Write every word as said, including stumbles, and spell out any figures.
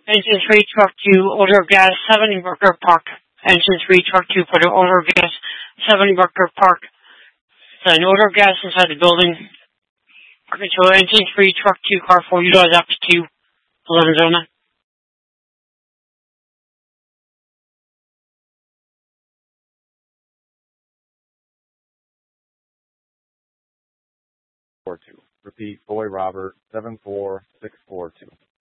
Engine three, truck two, odor gas, seven Worker Park. Engine three, truck two, for the odor gas, seven Worker Park. There's an odor gas inside the building. Okay, so engine three, truck two, car four, utilize up to two, eleven zone. Four two. Repeat, boy Robert, seven four six four two.